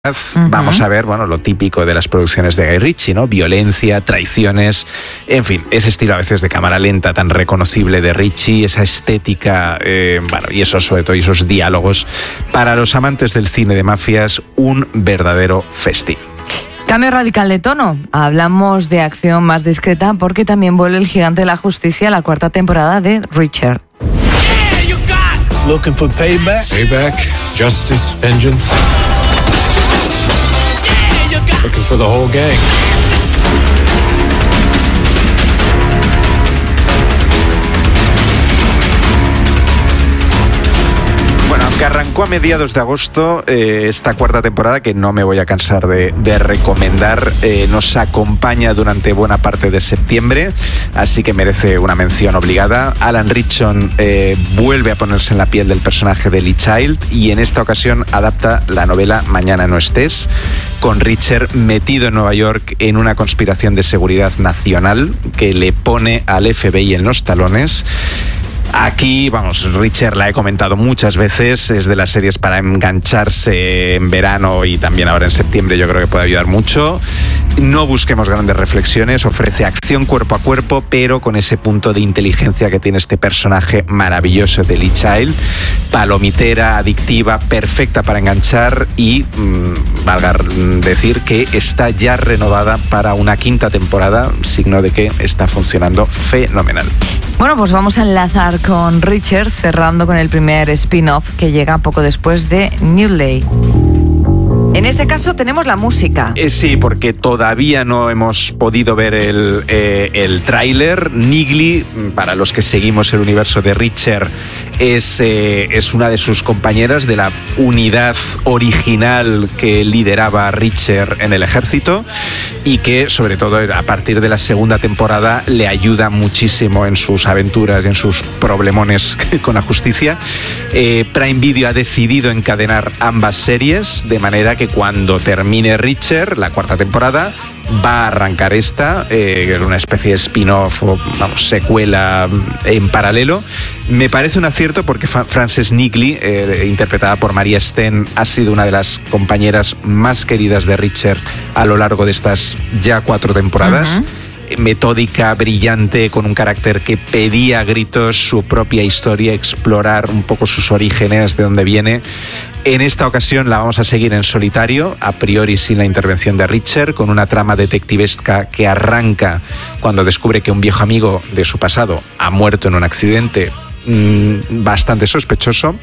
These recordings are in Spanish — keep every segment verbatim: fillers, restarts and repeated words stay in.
Uh-huh. Vamos a ver, bueno, lo típico de las producciones de Guy Ritchie, ¿no? Violencia, traiciones, en fin, ese estilo a veces de cámara lenta tan reconocible de Ritchie, esa estética, eh, bueno, y eso sobre todo, y esos diálogos, para los amantes del cine de mafias, un verdadero festín. Cambio radical de tono. Hablamos de acción más discreta porque también vuelve El Gigante de la Justicia, la cuarta temporada de Reacher. Looking for payback? Payback, justice, vengeance. Looking for the whole gang. Bueno, aunque arrancó a mediados de agosto, eh, esta cuarta temporada, que no me voy a cansar de, de recomendar, eh, nos acompaña durante buena parte de septiembre, así que merece una mención obligada. Alan Ritchson eh, vuelve a ponerse en la piel del personaje de Lee Child y en esta ocasión adapta la novela Mañana no estés, con Reacher metido en Nueva York en una conspiración de seguridad nacional que le pone al F B I en los talones. Aquí, vamos, Reacher la he comentado muchas veces, es de las series para engancharse en verano y también ahora en septiembre, yo creo que puede ayudar mucho. No busquemos grandes reflexiones, ofrece acción cuerpo a cuerpo, pero con ese punto de inteligencia que tiene este personaje maravilloso de Lee Child, palomitera, adictiva, perfecta para enganchar y, mmm, valga decir que está ya renovada para una quinta temporada, signo de que está funcionando fenomenal. Bueno, pues vamos a enlazar con Reacher, cerrando con el primer spin-off que llega poco después de New Day. En este caso tenemos la música. Eh, sí, porque todavía no hemos podido ver el, eh, el tráiler. Neagley, para los que seguimos el universo de Reacher, es, eh, es una de sus compañeras de la unidad original que lideraba Reacher en el ejército y que, sobre todo a partir de la segunda temporada, le ayuda muchísimo en sus aventuras y en sus problemones con la justicia. Eh, Prime Video ha decidido encadenar ambas series, de manera que que cuando termine Reacher, la cuarta temporada, va a arrancar esta, eh, que es una especie de spin-off o, vamos, secuela en paralelo. Me parece un acierto porque Frances Neagley, eh, interpretada por Maria Sten, ha sido una de las compañeras más queridas de Reacher a lo largo de estas ya cuatro temporadas. Uh-huh. Metódica, brillante, con un carácter que pedía a gritos su propia historia, explorar un poco sus orígenes, de dónde viene. En esta ocasión la vamos a seguir en solitario, a priori sin la intervención de Reacher, con una trama detectivesca que arranca cuando descubre que un viejo amigo de su pasado ha muerto en un accidente mmm, bastante sospechoso.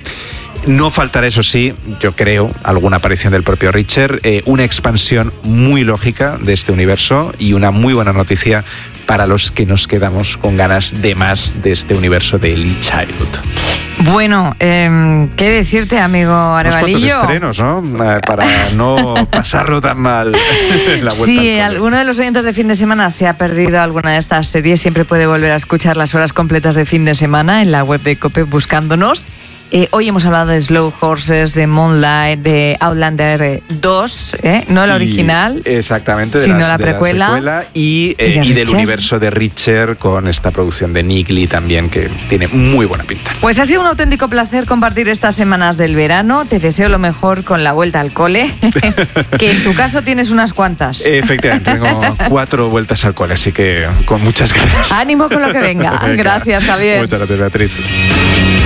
No faltará, eso sí, yo creo, alguna aparición del propio Reacher, eh, una expansión muy lógica de este universo y una muy buena noticia para los que nos quedamos con ganas de más de este universo de Lee Child. Bueno, eh, ¿qué decirte, amigo Arevalillo? Unos cuantos estrenos, ¿no? Eh, para no pasarlo tan mal en la vuelta. Sí, alguno de los oyentes de fin de semana se ha perdido alguna de estas series, siempre puede volver a escuchar las horas completas de fin de semana en la web de COPE buscándonos. Eh, hoy hemos hablado de Slow Horses, de Moonlight, de Outlander dos, ¿eh? No la original. Y, exactamente, de, sino las, la, de precuela, la secuela y, eh, y, de y del universo de Reacher con esta producción de Neagley también, que tiene muy buena pinta. Pues ha sido un auténtico placer compartir estas semanas del verano. Te deseo lo mejor con la vuelta al cole, que en tu caso tienes unas cuantas. Efectivamente, tengo cuatro vueltas al cole, así que con muchas ganas. Ánimo con lo que venga. Venga. Gracias, Javier. Muchas gracias, Beatriz.